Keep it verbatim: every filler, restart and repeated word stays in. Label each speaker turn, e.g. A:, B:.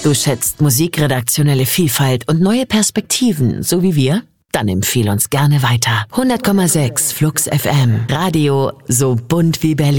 A: Du schätzt musikredaktionelle Vielfalt und neue Perspektiven, so wie wir? Dann empfehle uns gerne weiter. hundert Komma sechs Flux F M. Radio so bunt wie Berlin.